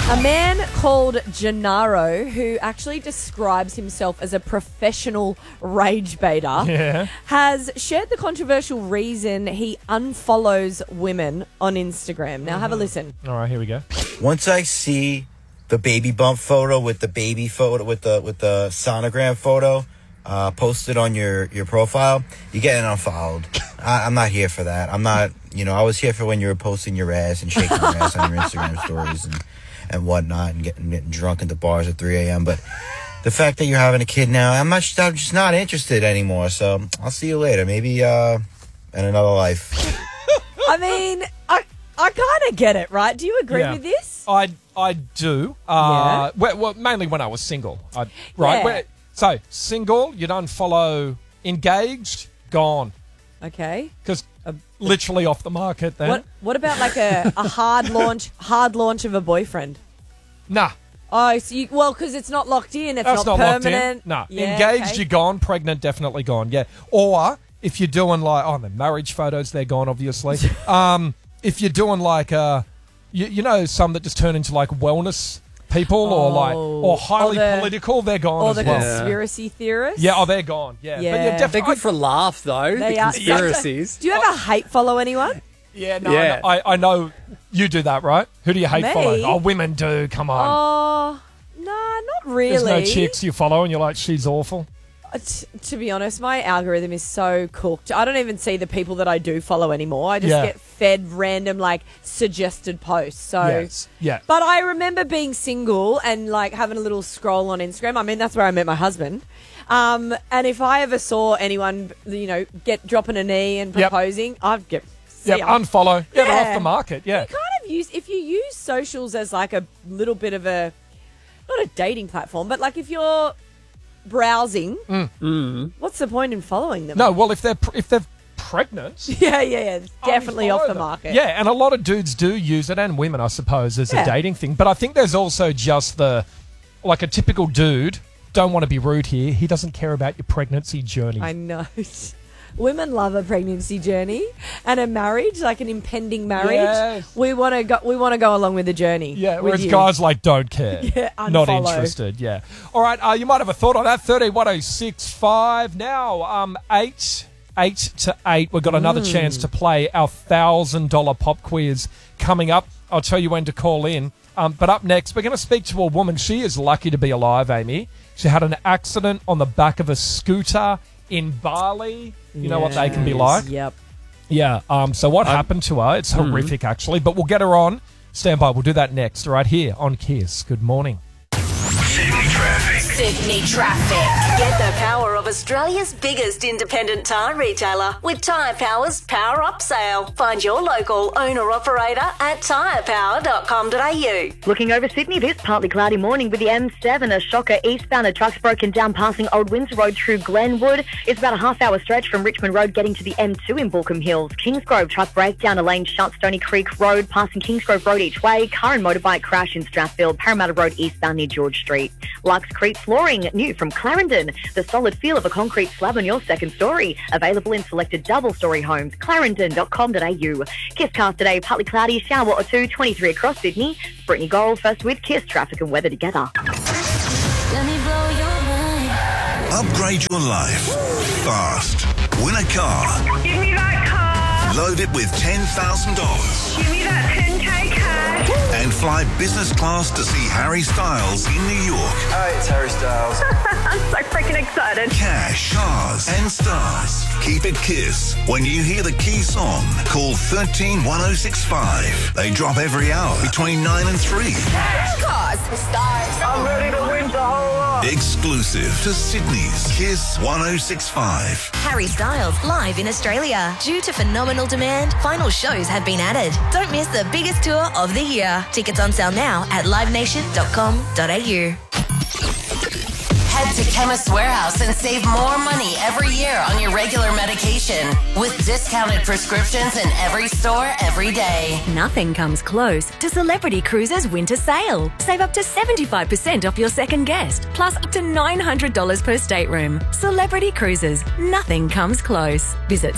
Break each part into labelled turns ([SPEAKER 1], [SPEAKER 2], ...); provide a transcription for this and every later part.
[SPEAKER 1] A man called Gennaro, who actually describes himself as a professional rage baiter, has shared the controversial reason he unfollows women on Instagram. Now, have a listen.
[SPEAKER 2] All right, here we go.
[SPEAKER 3] Once I see the baby bump photo with the baby photo with the sonogram photo posted on your profile, you're getting unfollowed. I'm not here for that. I'm not, I was here for when you were posting your ass and shaking your ass on your Instagram stories and whatnot and getting drunk at the bars at 3 a.m. But the fact that you're having a kid now, I'm just not interested anymore. So I'll see you later. Maybe in another life.
[SPEAKER 1] I mean, I kind of get it, right? Do you agree with this?
[SPEAKER 2] I do. Well, mainly when I was single. Right?
[SPEAKER 1] Yeah.
[SPEAKER 2] So, single, you don't follow. Engaged, gone.
[SPEAKER 1] Okay.
[SPEAKER 2] Because literally off the market then.
[SPEAKER 1] What about like a hard launch of a boyfriend?
[SPEAKER 2] Nah.
[SPEAKER 1] Oh, so because it's not locked in. It's
[SPEAKER 2] That's
[SPEAKER 1] not
[SPEAKER 2] locked
[SPEAKER 1] permanent.
[SPEAKER 2] in. Nah.
[SPEAKER 1] Yeah,
[SPEAKER 2] Engaged,
[SPEAKER 1] okay.
[SPEAKER 2] you're gone. Pregnant, definitely gone. Yeah. Or if you're doing like, the marriage photos, they're gone, obviously. If you're doing like, some that just turn into like wellness people or highly political, they're gone
[SPEAKER 1] or
[SPEAKER 2] as
[SPEAKER 1] the
[SPEAKER 2] well.
[SPEAKER 1] conspiracy theorists.
[SPEAKER 2] Yeah, they're gone. Yeah. But
[SPEAKER 1] Yeah.
[SPEAKER 4] They're good for laughs, though, the conspiracies.
[SPEAKER 1] Do you ever hate follow anyone?
[SPEAKER 2] Yeah, no,
[SPEAKER 4] Yeah.
[SPEAKER 2] I know you do that, right? Who do you hate
[SPEAKER 1] Me?
[SPEAKER 2] follow? Oh, women do. Come on.
[SPEAKER 1] Oh, no, not really.
[SPEAKER 2] There's no chicks you follow and you're like, she's awful.
[SPEAKER 1] To be honest, my algorithm is so cooked. I don't even see the people that I do follow anymore. I just get fed random, suggested posts. So,
[SPEAKER 2] yes. Yeah.
[SPEAKER 1] But I remember being single and, having a little scroll on Instagram. I mean, that's where I met my husband. And if I ever saw anyone, dropping a knee and proposing, I'd get...
[SPEAKER 2] unfollow.
[SPEAKER 1] Yeah.
[SPEAKER 2] Get off the market. Yeah.
[SPEAKER 1] You kind of if you use socials as, a little bit of a... Not a dating platform, but, if you're... browsing, what's the point in following them?
[SPEAKER 2] No, well, if they're pregnant,
[SPEAKER 1] yeah, definitely off the
[SPEAKER 2] them.
[SPEAKER 1] market.
[SPEAKER 2] Yeah, and a lot of dudes do use it, and women, I suppose, as a dating thing. But I think there's also just a typical dude. Don't want to be rude here. He doesn't care about your pregnancy journey.
[SPEAKER 1] I know. Women love a pregnancy journey and a marriage, like an impending marriage.
[SPEAKER 2] Yes.
[SPEAKER 1] We want to go along with the journey.
[SPEAKER 2] Yeah,
[SPEAKER 1] with
[SPEAKER 2] whereas
[SPEAKER 1] you.
[SPEAKER 2] guys don't care.
[SPEAKER 1] Yeah,
[SPEAKER 2] not
[SPEAKER 1] unfollow.
[SPEAKER 2] interested. Yeah. All right. You might have a thought on that. 131065 now. 8 to 8. We've got another chance to play our $1,000 pop quiz coming up. I'll tell you when to call in. But up next, we're going to speak to a woman. She is lucky to be alive, Amy. She had an accident on the back of a scooter in Bali. You know what they can be like?
[SPEAKER 1] Yep.
[SPEAKER 2] Yeah. So what happened to her? It's horrific, actually. But we'll get her on. Stand by. We'll do that next, right here on Kiss. Good morning.
[SPEAKER 5] Sydney Traffic. Get the power of Australia's biggest independent tyre retailer with Tyre Power's Power Up Sale. Find your local owner-operator at tyrepower.com.au.
[SPEAKER 6] Looking over Sydney, this partly cloudy morning with the M7, a shocker eastbound. A truck's broken down passing Old Windsor Road through Glenwood. It's about a half-hour stretch from Richmond Road getting to the M2 in Baulkham Hills. Kingsgrove truck breakdown, a lane shut. Stony Creek Road passing Kingsgrove Road each way. Car and motorbike crash in Strathfield. Parramatta Road eastbound near George Street. Lux Crete flooring, new from Clarendon. The solid feel of a concrete slab on your second story. Available in selected double-storey homes. Clarendon.com.au. Kiss cast today, partly cloudy, shower or two, 23 across Sydney. Brittany Gold first with Kiss traffic and weather together.
[SPEAKER 7] Let me blow your mind.
[SPEAKER 8] Upgrade your life fast. Win a car.
[SPEAKER 9] Give me that car.
[SPEAKER 8] Load it with $10,000.
[SPEAKER 9] Give me that 10K cash.
[SPEAKER 8] And fly business class to see Harry Styles in New York.
[SPEAKER 10] Hi, it's Harry Styles.
[SPEAKER 9] I'm so freaking excited.
[SPEAKER 8] Cash, cars, and stars. Keep it Kiss. When you hear the key song, call 131065. They drop every hour between 9 and 3.
[SPEAKER 5] Cars, stars.
[SPEAKER 9] I'm ready to win the whole lot.
[SPEAKER 8] Exclusive to Sydney's Kiss 1065.
[SPEAKER 11] Harry Styles live in Australia. Due to phenomenal demand, final shows have been added. Don't miss the biggest tour of the year. Tickets on sale now at livenation.com.au.
[SPEAKER 5] Head to Chemist Warehouse and save more money every year on your regular medication with discounted prescriptions in every store every day.
[SPEAKER 11] Nothing comes close to Celebrity Cruises winter sale. Save up to 75% off your second guest, plus up to $900 per stateroom. Celebrity Cruises. Nothing comes close. Visit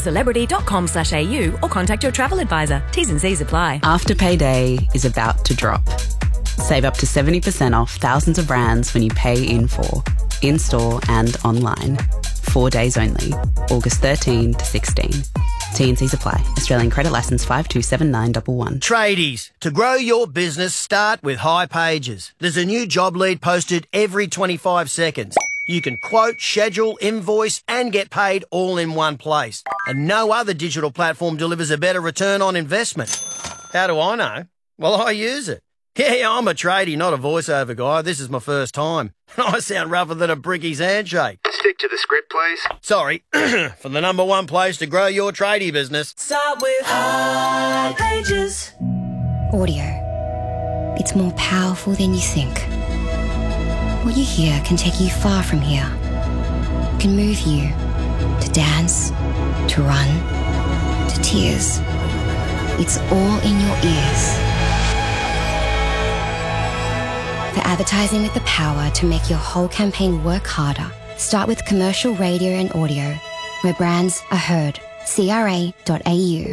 [SPEAKER 11] celebrity.com.au or contact your travel advisor. T's and C's apply.
[SPEAKER 12] After payday is about to drop.
[SPEAKER 10] Save up to 70% off thousands of brands when you pay in full, in-store and online. 4 days only, August 13 to 16. T&Cs apply. Australian credit licence 527911.
[SPEAKER 12] Tradies, to grow your business, start with High Pages. There's a new job lead posted every 25 seconds. You can quote, schedule, invoice and get paid all in one place. And no other digital platform delivers a better return on investment. How do I know? Well, I use it. Yeah, I'm a tradie, not a voiceover guy. This is my first time. I sound rougher than a bricky's handshake.
[SPEAKER 13] Stick to the script, please.
[SPEAKER 12] Sorry. For the number one place to grow your tradie business.
[SPEAKER 14] Start with High Pages.
[SPEAKER 15] Audio. It's more powerful than you think. What you hear can take you far from here. It can move you to dance, to run, to tears. It's all in your ears. For advertising with the power to make your whole campaign work harder, start with commercial radio and audio, where brands are heard. CRA.au.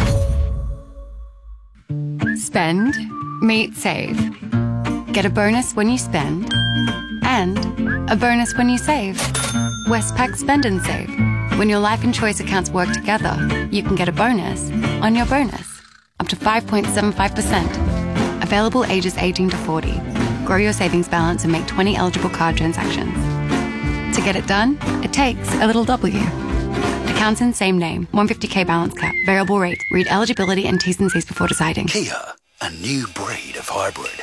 [SPEAKER 16] Spend, meet, save. Get a bonus when you spend, and a bonus when you save. Westpac Spend and Save. When your life and choice accounts work together, you can get a bonus on your bonus, up to 5.75%. Available ages 18 to 40. Grow your savings balance and make 20 eligible card transactions. To get it done, it takes a little W. Accounts in same name, 150k balance cap, variable rate. Read eligibility and T's and C's before deciding.
[SPEAKER 17] Kia, a new breed of hybrid.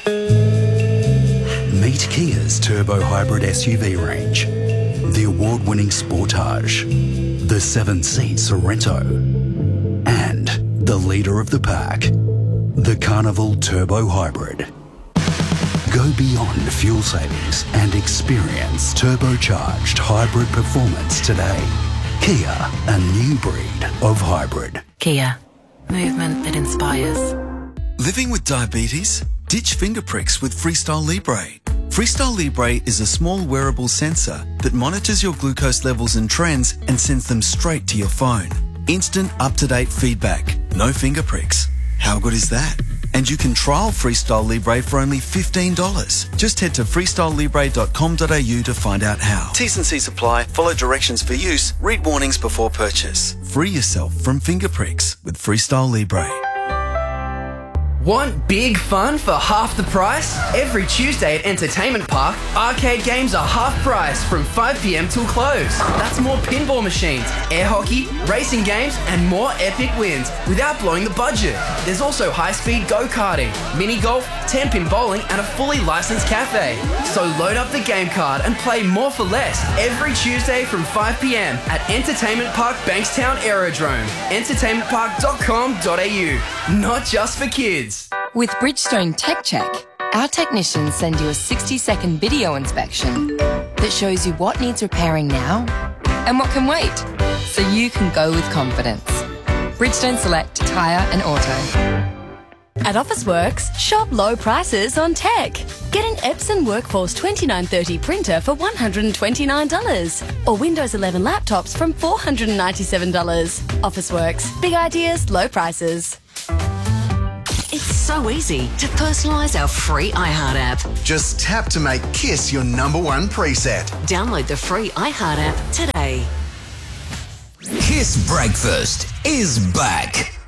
[SPEAKER 17] Meet Kia's turbo hybrid SUV range. The award-winning Sportage, the 7-seat Sorento, and the leader of the pack, the Carnival Turbo Hybrid. Go beyond fuel savings and experience turbocharged hybrid performance today. Kia, a new breed of hybrid.
[SPEAKER 11] Kia, movement that inspires.
[SPEAKER 18] Living with diabetes? Ditch finger pricks with Freestyle Libre. Freestyle Libre is a small wearable sensor that monitors your glucose levels and trends and sends them straight to your phone. Instant, up-to-date feedback. No finger pricks. How good is that? And you can trial Freestyle Libre for only $15. Just head to freestylelibre.com.au to find out how. T's and C's apply. Follow directions for use. Read warnings before purchase. Free yourself from finger pricks with Freestyle Libre.
[SPEAKER 19] Want big fun for half the price? Every Tuesday at Entertainment Park, arcade games are half price from 5 p.m. till close. That's more pinball machines, air hockey, racing games, and more epic wins without blowing the budget. There's also high-speed go-karting, mini golf, 10-pin bowling, and a fully licensed cafe. So load up the game card and play more for less every Tuesday from 5 p.m. at Entertainment Park Bankstown Aerodrome. entertainmentpark.com.au. Not just for kids.
[SPEAKER 20] With Bridgestone Tech Check, our technicians send you a 60-second video inspection that shows you what needs repairing now and what can wait, so you can go with confidence. Bridgestone Select Tyre and Auto.
[SPEAKER 11] At Officeworks, shop low prices on tech. Get an Epson Workforce 2930 printer for $129 or Windows 11 laptops from $497. Officeworks, big ideas, low prices.
[SPEAKER 5] It's so easy to personalise our free iHeart app.
[SPEAKER 8] Just tap to make Kiss your #1 preset.
[SPEAKER 5] Download the free iHeart app today.
[SPEAKER 21] Kiss Breakfast is back.